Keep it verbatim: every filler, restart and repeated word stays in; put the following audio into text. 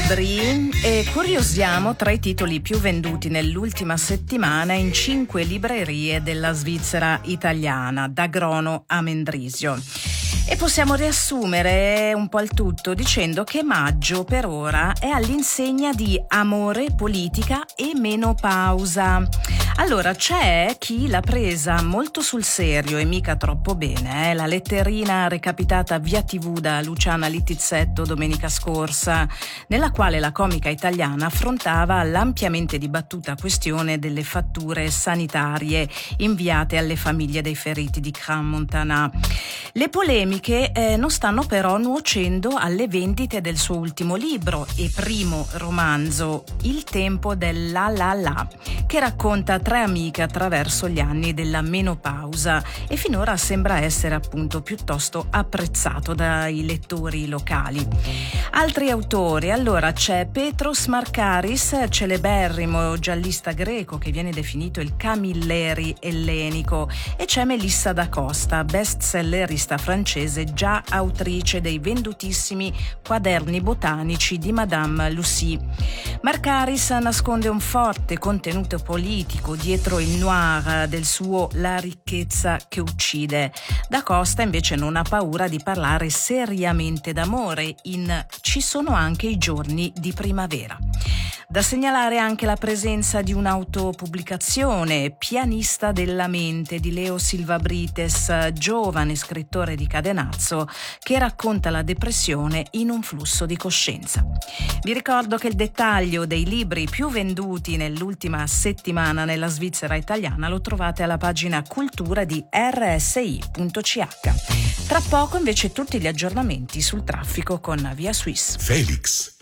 libri e curiosiamo tra i titoli più venduti nell'ultima settimana in cinque librerie della Svizzera italiana, da Grono a Mendrisio. E possiamo riassumere un po' il tutto dicendo che maggio per ora è all'insegna di amore, politica e menopausa. Allora, c'è chi l'ha presa molto sul serio e mica troppo bene, eh? La letterina recapitata via tivù da Luciana Littizzetto domenica scorsa, nella quale la comica italiana affrontava l'ampiamente dibattuta questione delle fatture sanitarie inviate alle famiglie dei feriti di Crans-Montana. Le polemiche eh, non stanno però nuocendo alle vendite del suo ultimo libro e primo romanzo, Il tempo del la la la, che racconta tre amiche attraverso gli anni della menopausa e finora sembra essere appunto piuttosto apprezzato dai lettori locali. Altri autori, allora c'è Petros Markaris, celeberrimo giallista greco che viene definito il Camilleri ellenico, e c'è Melissa da Costa, bestsellerista francese, già autrice dei vendutissimi Quaderni botanici di Madame Lucy. Markaris nasconde un forte contenuto politico dietro il noir del suo La ricchezza che uccide. Da Costa invece non ha paura di parlare seriamente d'amore in Ci sono anche i giorni di primavera. Da segnalare anche la presenza di un'autopubblicazione, Pianista della mente, di Leo Silvabrites, giovane scrittore di Cadenazzo, che racconta la depressione in un flusso di coscienza. Vi ricordo che il dettaglio dei libri più venduti nell'ultima settimana nella Svizzera italiana lo trovate alla pagina cultura di R S I punto C H. Tra poco invece tutti gli aggiornamenti sul traffico con Via Swiss. Felix.